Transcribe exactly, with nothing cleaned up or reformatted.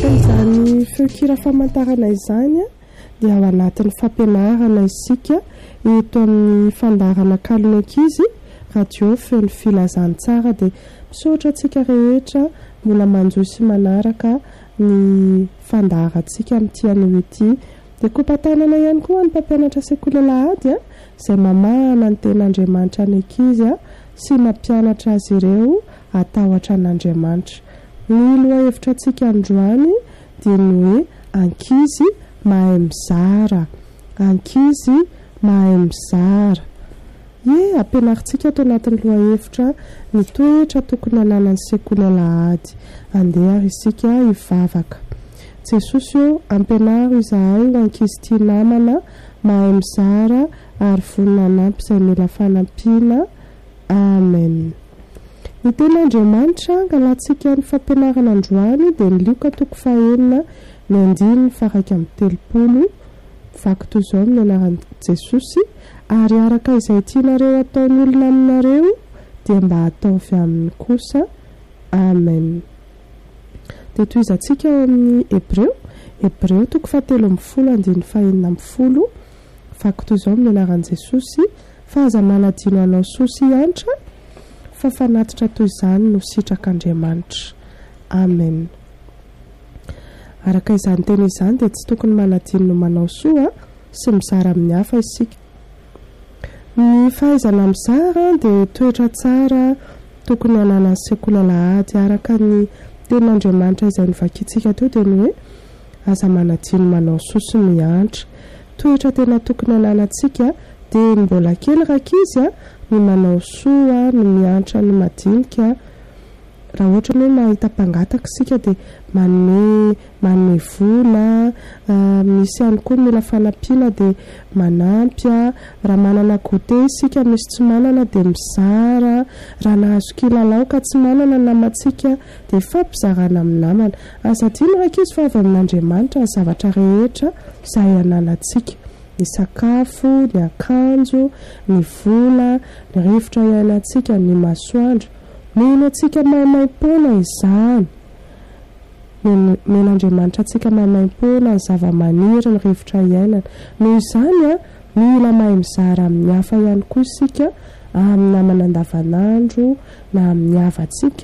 Izany feokira famantarana izany dia ao anatin'ny fampianarana isika eto amin'ny fandarana kalon'ankizy radio feno filazantsara dia misaotra antsika rehetra mbola manjoy sy manaraka ny fandarantsika amin'ity anio ity dia kopatanana ihany koa ny mpampianatra sekoly lahady izay mamahana ny ten'Andriamanitra ny ankizy sy mampianatra azy ireo atahotra an'Andriamanitra. Ny lohahevitra antsika androany dia ny hoe ankizy mahay mizara, ankizy mahay mizara. Ie, ampianarintsika ato anatin'ny lohahevitra ny toetra tokony hananan'ny sekoly lahady andeha isika hivavaka. Jesosy io ampianaro izahay ho ankizy tia namana mahay mizara ary vonina anampy izay mila fanampiana. Amen. Ny ten'Andriamanitra angalantsika ny fampianarana androany dia ny Luka toko fahaenina ny andiny faraka amin'ny telopolo vaky toy izao amin'ny anaran'i Jesosy ary araka izay tianareo ataony olona aminareo dia mba ataovy aminy kosa. Amen. Dia toy izantsika ao amin'ny Hebreo Hebreo toko fahatelo amby folo andiny fahaenina amby folo vaky toy izao amin'ny anaran'i Jesosy fa aza manadino anao sosy antra fa fanatitra toy izany no sitrak'Andriamanitra. Amen. Araka izany teny izany dia tsy tokony manadino no manao soa sy mizara amin'ny hafa isika. Ny fahaizana mizara dia toetra tsara tokony hananan'ny sekoly lahady araka ny ten'Andriamanitra izay novakintsika teo dia ny hoe aza manadino manao soa miantra. Toetra tena tokony hananantsika dia mbola kely rakizy ny manao soa ny miantra ny madinika. Raha ohatra hoe mahita mpangataka isika dia manome manome vola, uh, misy ihany koa mila fanampiana dia manampy. Raha manana gote isika misy tsy manana dia mizara. Raha nahazo kilalao ka tsy manana namantsika dia fampizarana amin'ny namana. Aza dino rakizy fa avy amin'Andriamanitra ny zavatra rehetra izay hananantsika. Ny sakafo, ny akanjo, ny vola, ny rivotra iainantsika, ny masoandro. Mino antsika mahamaim-pona izany. Men'Andriamanitra antsika mahamaim-pona ny zava-maniry, ny rivotra iainana. Noho izany mila mahay mizara amin'ny hafa ihany koa isika amin'ny namana andavanandro na amin'ny havantsika